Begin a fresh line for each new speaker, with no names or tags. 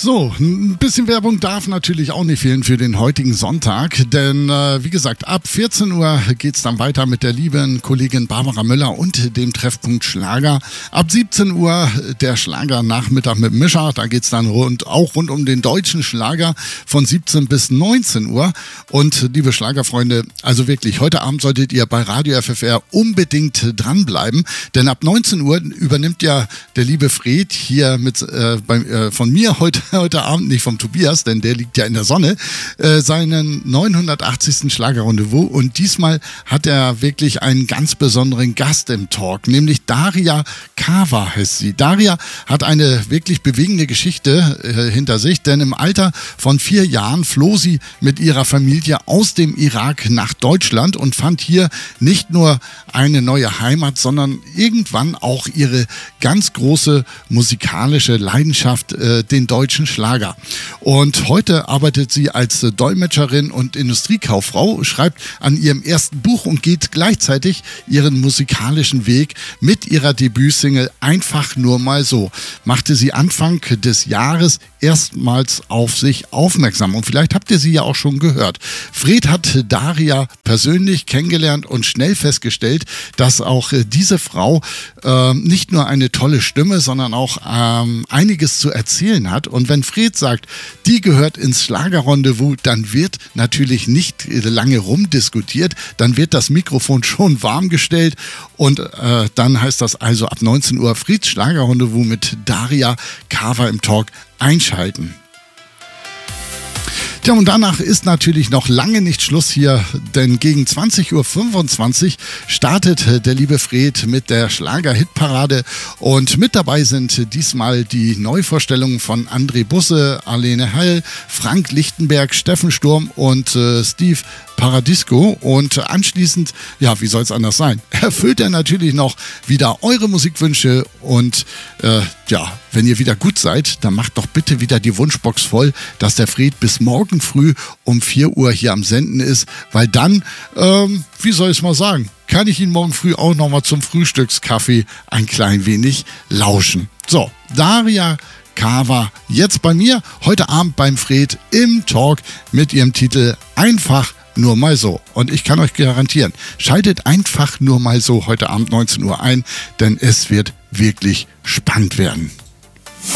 So, ein bisschen Werbung darf natürlich auch nicht fehlen für den heutigen Sonntag, denn wie gesagt, ab 14 Uhr geht's dann weiter mit der lieben Kollegin Barbara Müller und dem Treffpunkt Schlager. Ab 17 Uhr der Schlagernachmittag mit Mischa, da geht's dann rund um den deutschen Schlager von 17 bis 19 Uhr. Und liebe Schlagerfreunde, also wirklich, heute Abend solltet ihr bei Radio FFR unbedingt dranbleiben, denn ab 19 Uhr übernimmt ja der liebe Fred hier von mir heute Abend, nicht vom Tobias, denn der liegt ja in der Sonne, seinen 980. Schlagerrendezvous, und diesmal hat er wirklich einen ganz besonderen Gast im Talk, nämlich Daria Kawa heißt sie. Daria hat eine wirklich bewegende Geschichte hinter sich, denn im Alter von 4 Jahren floh sie mit ihrer Familie aus dem Irak nach Deutschland und fand hier nicht nur eine neue Heimat, sondern irgendwann auch ihre ganz große musikalische Leidenschaft, den deutschen Schlager. Und heute arbeitet sie als Dolmetscherin und Industriekauffrau, schreibt an ihrem ersten Buch und geht gleichzeitig ihren musikalischen Weg mit ihrer Debütsingle Einfach nur mal so. Machte sie Anfang des Jahres erstmals auf sich aufmerksam. Und vielleicht habt ihr sie ja auch schon gehört. Fred hat Daria persönlich kennengelernt und schnell festgestellt, dass auch diese Frau nicht nur eine tolle Stimme, sondern auch einiges zu erzählen hat. Und wenn Fred sagt, die gehört ins Schlagerrendezvous, dann wird natürlich nicht lange rumdiskutiert, dann wird das Mikrofon schon warm gestellt und dann heißt das also ab 19 Uhr Freds Schlagerrendezvous mit Daria Kawa im Talk einschalten. Ja, und danach ist natürlich noch lange nicht Schluss hier, denn gegen 20.25 Uhr startet der liebe Fred mit der Schlager-Hitparade und mit dabei sind diesmal die Neuvorstellungen von André Busse, Arlene Hall, Frank Lichtenberg, Steffen Sturm und Steve Paradisco, und anschließend, ja, wie soll es anders sein, erfüllt er natürlich noch wieder eure Musikwünsche und ja, wenn ihr wieder gut seid, dann macht doch bitte wieder die Wunschbox voll, dass der Fred bis morgen früh um 4 Uhr hier am Senden ist, weil dann, wie soll ich es mal sagen, kann ich ihn morgen früh auch nochmal zum Frühstückskaffee ein klein wenig lauschen. So, Daria Kawa jetzt bei mir, heute Abend beim Fred im Talk mit ihrem Titel Einfach nur mal so. Und ich kann euch garantieren, schaltet einfach nur mal so heute Abend 19 Uhr ein, denn es wird wirklich spannend werden.